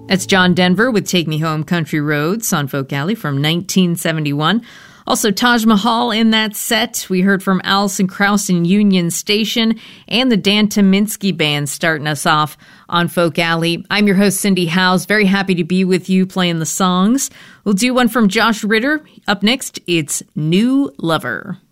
That's John Denver with Take Me Home Country Roads on Folk Alley from 1971. Also, Taj Mahal in that set. We heard from Alison Krauss and Union Station and the Dan Tyminski Band starting us off on Folk Alley. I'm your host, Cindy Howes. Very happy to be with you playing the songs. We'll do one from Josh Ritter. Up next, it's New Lover.